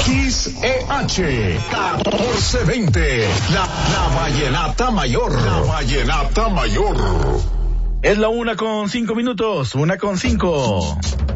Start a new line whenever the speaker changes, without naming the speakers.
XEH 1420, la Vallenata Mayor. La Vallenata Mayor.
Es la 1:05, 1:05.